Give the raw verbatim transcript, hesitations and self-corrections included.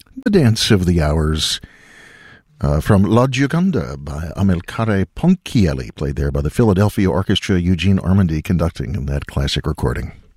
The Dance of the Hours uh, from La Gioconda by Amilcare Ponchielli, played there by the Philadelphia Orchestra, Eugene Ormandy conducting in that classic recording.